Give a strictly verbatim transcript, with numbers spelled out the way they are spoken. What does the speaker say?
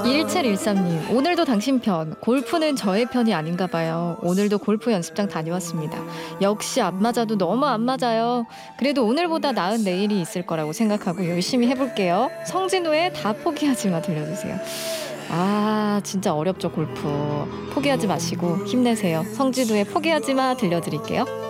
일칠일삼 님, 오늘도 당신 편, 골프는 저의 편이 아닌가 봐요. 오늘도 골프 연습장 다녀왔습니다. 역시 안 맞아도 너무 안 맞아요. 그래도 오늘보다 나은 내일이 있을 거라고 생각하고 열심히 해볼게요. 성진우의 다 포기하지마 들려주세요. 아, 진짜 어렵죠, 골프. 포기하지 마시고 힘내세요. 성진우의 포기하지마 들려드릴게요.